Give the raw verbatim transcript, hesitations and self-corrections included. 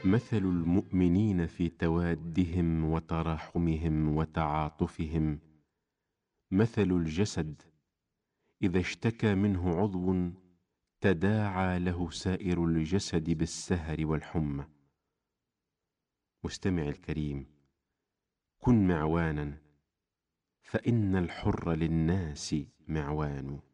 مثل المؤمنين في توادهم وتراحمهم وتعاطفهم مثل الجسد إذا اشتكى منه عضو تداعى له سائر الجسد بالسهر والحمى. مستمع الكريم، كن معوانا، فإن الحر للناس معوان.